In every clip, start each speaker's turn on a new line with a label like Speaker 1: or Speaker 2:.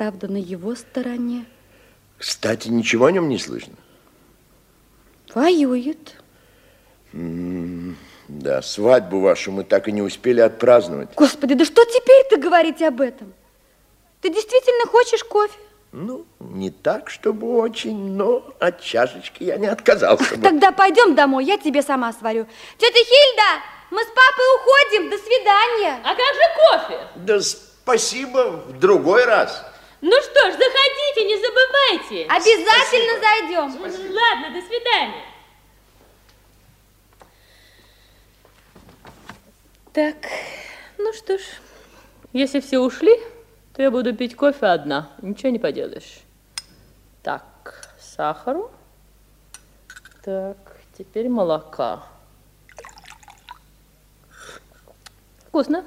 Speaker 1: правда на его стороне.
Speaker 2: Кстати, ничего о нем не слышно.
Speaker 1: Воюет.
Speaker 2: Да, свадьбу вашу мы так и не успели отпраздновать.
Speaker 1: Господи, да что теперь-то говорить об этом? Ты действительно хочешь кофе?
Speaker 2: Ну, не так, чтобы очень, но от чашечки я не отказался бы.
Speaker 1: Тогда пойдем домой, я тебе сама сварю. Тетя Хильда, мы с папой уходим, до свидания.
Speaker 3: А как же кофе?
Speaker 2: Да спасибо, в другой раз.
Speaker 3: Ну что ж, заходите, не забывайте.
Speaker 1: Обязательно зайдем.
Speaker 3: Ладно, до свидания. Так, ну что ж, если все ушли, то я буду пить кофе одна. Ничего не поделаешь. Так, сахару. Так, теперь молока. Вкусно.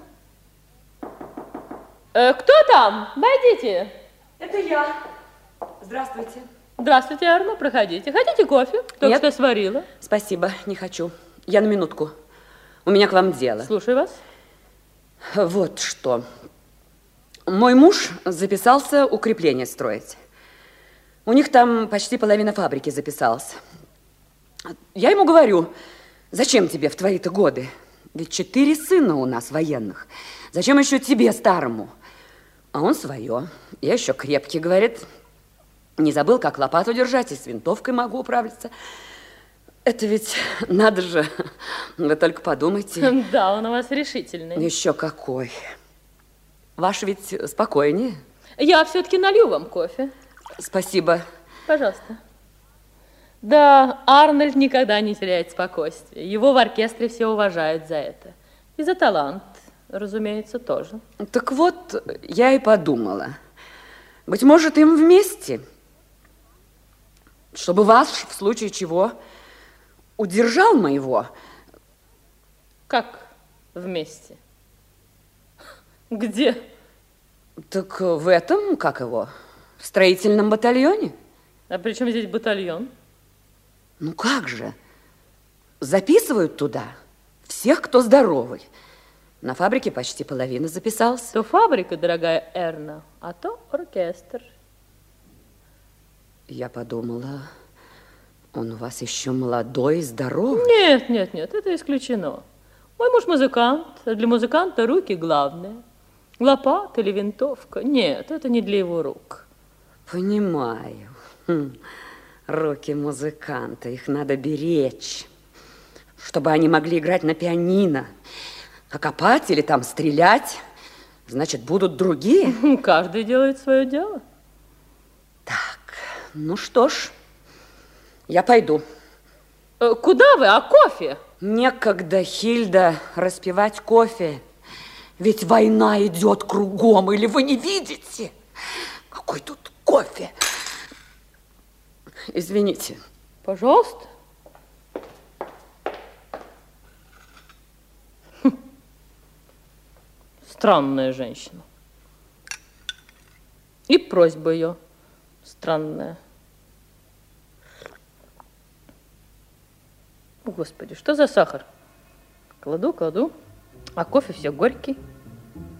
Speaker 3: Кто там? Войдите.
Speaker 4: Это я. Здравствуйте.
Speaker 3: Здравствуйте, Арно, проходите. Хотите кофе? Только что сварила.
Speaker 4: Спасибо, не хочу. Я на минутку. У меня к вам дело.
Speaker 3: Слушаю вас.
Speaker 4: Вот что. Мой муж записался укрепление строить. У них там почти половина фабрики записалась. Я ему говорю, зачем тебе в твои-то годы? Ведь 4 сына у нас военных. Зачем еще тебе, старому? А он свое. Я еще крепкий, говорит. Не забыл, как лопату держать, и с винтовкой могу управиться. Это ведь надо же. Вы только подумайте.
Speaker 3: Да, он у вас решительный.
Speaker 4: Еще какой. Ваш ведь спокойнее.
Speaker 3: Я все-таки налью вам кофе.
Speaker 4: Спасибо.
Speaker 3: Пожалуйста. Да, Арнольд никогда не теряет спокойствия. Его в оркестре все уважают за это. И за талант, разумеется, тоже.
Speaker 4: Так вот, я и подумала. Быть может, им вместе. Чтобы вас, в случае чего, удержал моего.
Speaker 3: Как вместе? Где?
Speaker 4: Так в этом, как его, в строительном батальоне.
Speaker 3: А при чем здесь батальон?
Speaker 4: Ну как же? Записывают туда всех, кто здоровый. На фабрике почти половина записалась.
Speaker 3: То фабрика, дорогая Эрна, а то оркестр.
Speaker 4: Я подумала, он у вас еще молодой и здоровый.
Speaker 3: Нет, нет, нет, это исключено. Мой муж музыкант, а для музыканта руки главное. Лопата или винтовка? Нет, это не для его рук.
Speaker 4: Понимаю. Руки музыканта, их надо беречь, чтобы они могли играть на пианино. А копать или там стрелять, значит, будут другие.
Speaker 3: Каждый делает свое дело.
Speaker 4: Так, ну что ж, я пойду.
Speaker 3: Куда вы? А кофе?
Speaker 4: Некогда, Хильда, распивать кофе. Ведь война идет кругом, или вы не видите? Какой тут кофе? Извините.
Speaker 3: Пожалуйста. Странная женщина. И просьба ее странная. О, Господи, что за сахар? Кладу, а кофе все горький.